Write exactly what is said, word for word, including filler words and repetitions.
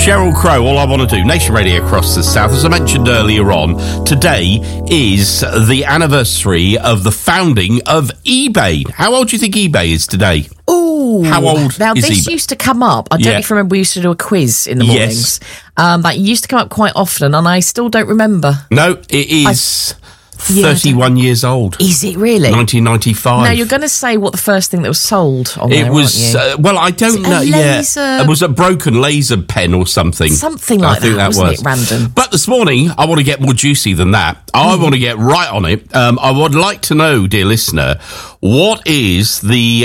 Sheryl Crow, All I Want to Do, Nation Radio across the South. As I mentioned earlier on, today is the anniversary of the founding of eBay. How old do you think eBay is today? Ooh. How old Now, is this eBay? used to come up. I don't Yeah. know if you remember, we used to do a quiz in the Yes. mornings. Um, that used to come up quite often, and I still don't remember. No, it is Yeah, I don't- thirty-one years old. Is it really? nineteen ninety-five. Now, you're going to say what the first thing that was sold on It there, was, aren't you? uh, well, I don't it a know. Yeah, laser- it was a broken laser pen or something. Something like I think that, that wasn't was. it, random? But this morning, I want to get more juicy than that. I Mm. want to get right on it. Um, I would like to know, dear listener, what is the